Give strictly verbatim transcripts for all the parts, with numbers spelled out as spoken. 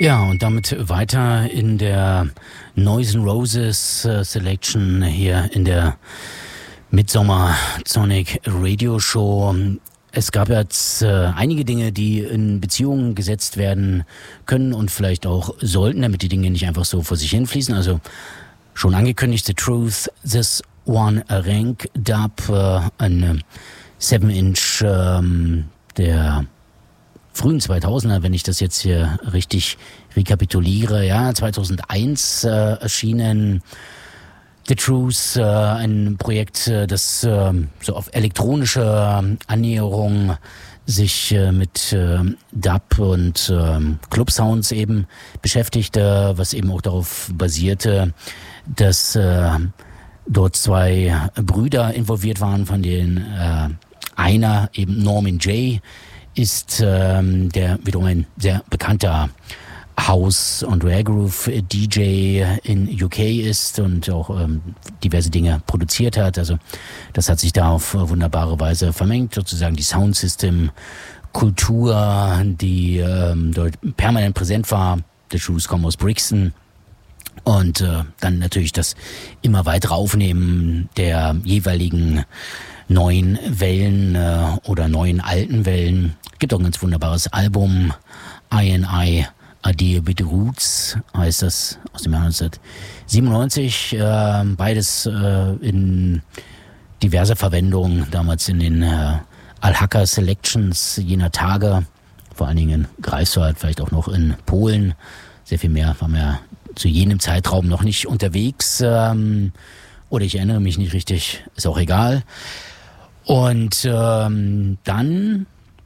Ja, und damit weiter in der Noise and Roses äh, Selection hier in der Midsommer Sonic Radio Show. Es gab jetzt äh, einige Dinge, die in Beziehungen gesetzt werden können und vielleicht auch sollten, damit die Dinge nicht einfach so vor sich hinfließen. Also schon angekündigt, The Truth, This One Rank Dub, äh, ein seven inch ähm, der frühen zweitausender, wenn ich das jetzt hier richtig rekapituliere, ja, zweitausendeins äh, erschienen. The Truth, äh, ein Projekt, äh, das äh, so auf elektronische Annäherung sich äh, mit äh, Dub und äh, Club-Sounds eben beschäftigte, was eben auch darauf basierte, dass äh, dort zwei Brüder involviert waren, von denen äh, einer eben Norman Jay ist, ähm, der wiederum ein sehr bekannter House- und Rare-Groove-D J in U K ist und auch ähm, diverse Dinge produziert hat. Also das hat sich da auf wunderbare Weise vermengt, sozusagen die Soundsystem-Kultur, die ähm, dort permanent präsent war. The Truth kommen aus Brixton. Und äh, dann natürlich das immer weitere Aufnehmen der jeweiligen neuen Wellen äh, oder neuen alten Wellen. Gibt auch ein ganz wunderbares Album, I and I, A Deal with the Roots, heißt das, aus dem Jahr neunzehnhundertsiebenundneunzig. Äh, beides äh, in diverser Verwendung, damals in den äh, Al-Haka Selections jener Tage, vor allen Dingen in Greifswald, vielleicht auch noch in Polen. Sehr viel mehr waren wir zu jenem Zeitraum noch nicht unterwegs. Ähm, oder ich erinnere mich nicht richtig, ist auch egal. Und ähm, dann,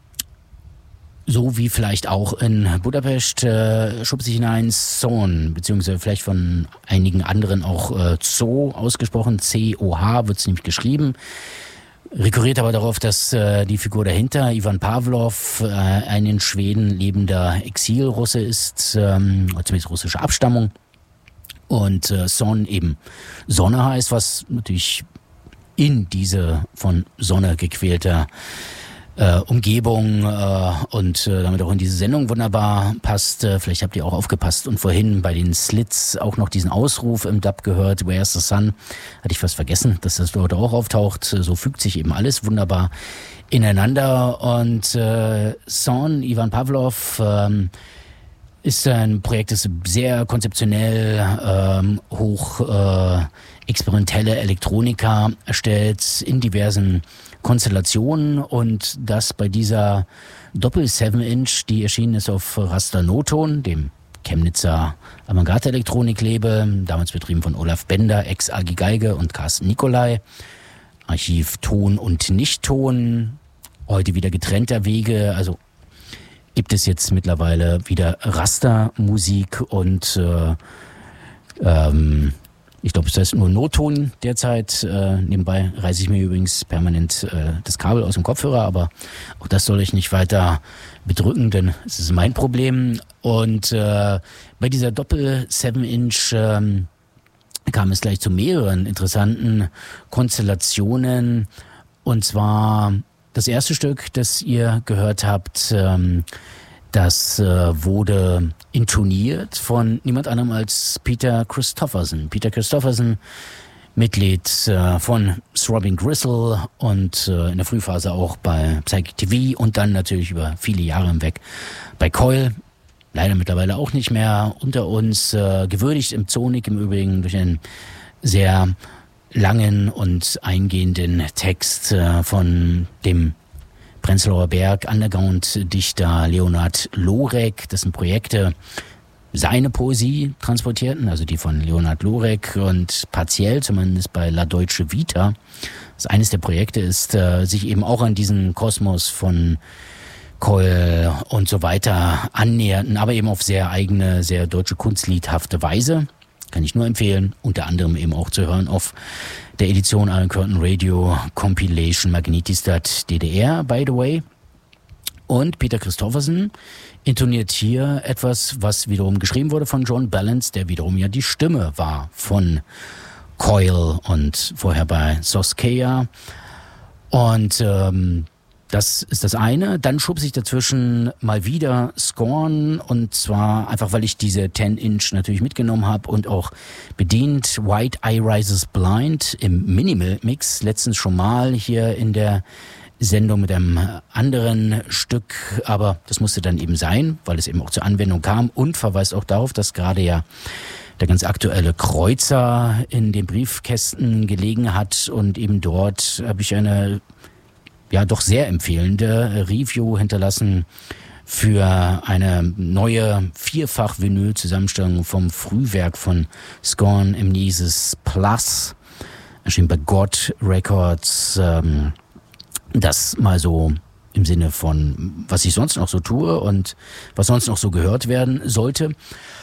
so wie vielleicht auch in Budapest, äh, schob sich hinein Son, beziehungsweise vielleicht von einigen anderen auch äh, Zo ausgesprochen, C O H wird es nämlich geschrieben. Rekurriert aber darauf, dass äh, die Figur dahinter, Ivan Pavlov, äh, ein in Schweden lebender Exilrusse ist, ähm, zumindest russische Abstammung. Und äh, Son eben Sonne heißt, was natürlich in diese von Sonne gequälte äh, Umgebung äh, und äh, damit auch in diese Sendung wunderbar passt. Äh, vielleicht habt ihr auch aufgepasst und vorhin bei den Slits auch noch diesen Ausruf im Dub gehört, Where's the Sun? Hatte ich fast vergessen, dass das dort auch auftaucht. So fügt sich eben alles wunderbar ineinander. Und äh, Son, Ivan Pavlov, ähm, ist ein Projekt, das sehr konzeptionell ähm, hoch äh, experimentelle Elektronika erstellt in diversen Konstellationen und das bei dieser Doppel-seven inch, die erschienen ist auf Raster Noton, dem Chemnitzer Avantgarde-Elektronik-Label, damals betrieben von Olaf Bender, ex-Agi Geige und Carsten Nicolai. Archiv Ton und Nicht-Ton, heute wieder getrennter Wege, also gibt es jetzt mittlerweile wieder Rastermusik und äh, ähm, ich glaube, es heißt nur Notton derzeit. Äh, nebenbei reiße ich mir übrigens permanent äh, das Kabel aus dem Kopfhörer, aber auch das soll ich nicht weiter bedrücken, denn es ist mein Problem. Und äh, bei dieser Doppel-seven inch ähm, kam es gleich zu mehreren interessanten Konstellationen. Und zwar das erste Stück, das ihr gehört habt, ähm, das äh, wurde intoniert von niemand anderem als Peter Christopherson. Peter Christopherson, Mitglied äh, von Throbbing Gristle und äh, in der Frühphase auch bei Psychic T V und dann natürlich über viele Jahre hinweg bei Coil. Leider mittlerweile auch nicht mehr unter uns. Äh, gewürdigt im Zonik im Übrigen durch einen sehr langen und eingehenden Text äh, von dem Prenzlauer Berg Underground-Dichter Leonhard Lorek, dessen Projekte seine Poesie transportierten, also die von Leonhard Lorek und partiell, zumindest bei La Deutsche Vita, das eines der Projekte ist, äh, sich eben auch an diesen Kosmos von Coil und so weiter annäherten, aber eben auf sehr eigene, sehr deutsche kunstliedhafte Weise. Kann ich nur empfehlen, unter anderem eben auch zu hören auf der Edition Iron Curtain Radio Compilation Magnetistat D D R, by the way. Und Peter Christopherson intoniert hier etwas, was wiederum geschrieben wurde von John Balance, der wiederum ja die Stimme war von Coil und vorher bei Soskeya. Und ähm, Das ist das eine. Dann schob sich dazwischen mal wieder Scorn, und zwar einfach, weil ich diese zehn Inch natürlich mitgenommen habe und auch bedient. White Eye Rises Blind im Minimal Mix, letztens schon mal hier in der Sendung mit einem anderen Stück, aber das musste dann eben sein, weil es eben auch zur Anwendung kam, und verweist auch darauf, dass gerade ja der ganz aktuelle Kreuzer in den Briefkästen gelegen hat, und eben dort habe ich eine ja doch sehr empfehlende Review hinterlassen für eine neue Vierfach-Vinyl-Zusammenstellung vom Frühwerk von Scorn, Amnesis Plus, erschien bei God Records. Ähm, das mal so im Sinne von, was ich sonst noch so tue und was sonst noch so gehört werden sollte.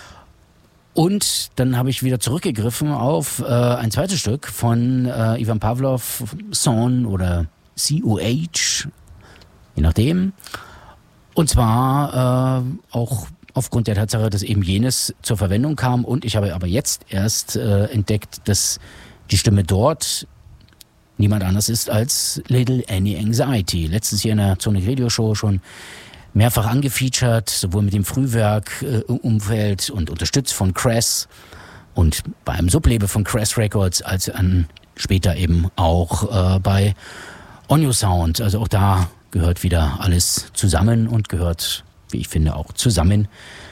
Und dann habe ich wieder zurückgegriffen auf äh, ein zweites Stück von äh, Ivan Pavlov, Son oder C O H, je nachdem. Und zwar äh, auch aufgrund der Tatsache, dass eben jenes zur Verwendung kam. Und ich habe aber jetzt erst äh, entdeckt, dass die Stimme dort niemand anders ist als Little Annie Anxiety. Letztens hier in der Sonic Radio Show schon mehrfach angefeatured, sowohl mit dem Frühwerk-Umfeld äh, und unterstützt von Crass und beim Sublabel von Crass Records, als an später eben auch äh, bei On Your Sound. Also auch da gehört wieder alles zusammen und gehört, wie ich finde, auch zusammen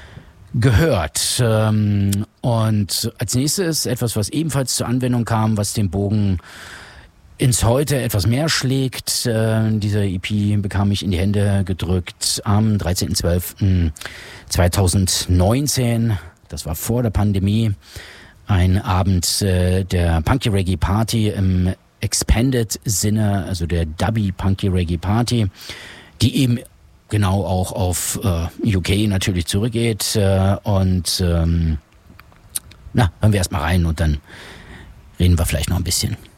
gehört. Ähm, und als nächstes etwas, was ebenfalls zur Anwendung kam, was den Bogen ins Heute etwas mehr schlägt. Äh, diese E P bekam ich in die Hände gedrückt am dreizehnten zwölften zweitausendneunzehn. Das war vor der Pandemie. Ein Abend äh, der Punky Reggae Party im Expanded Sinne, also der Dubby Punky Reggae Party, die eben genau auch auf äh, U K natürlich zurückgeht. Äh, und ähm, na, hören wir erstmal rein und dann reden wir vielleicht noch ein bisschen.